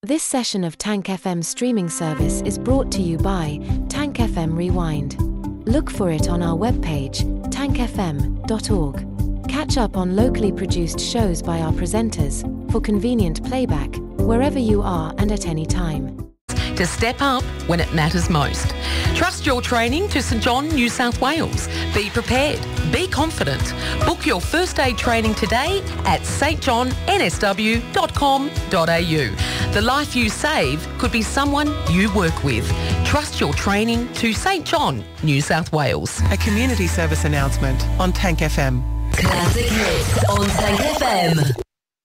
This session of Tank FM streaming service is brought to you by Tank FM Rewind. Look for it on our webpage, tankfm.org. Catch up on locally produced shows by our presenters, for convenient playback, wherever you are and at any time. To step up when it matters most. Trust your training to St John, New South Wales. Be prepared. Be confident. Book your first aid training today at stjohnsw.com.au. The life you save could be someone you work with. Trust your training to St John, New South Wales. A community service announcement on Tank FM. Classic hits on Tank FM.